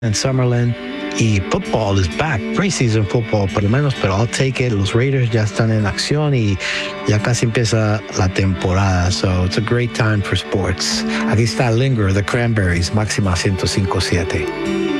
en Summerlin. Y football is back, preseason football por lo menos, pero I'll take it. Los Raiders ya están en acción y ya casi empieza la temporada. So it's a great time for sports. Aquí está Linger, The Cranberries, máxima 105.7.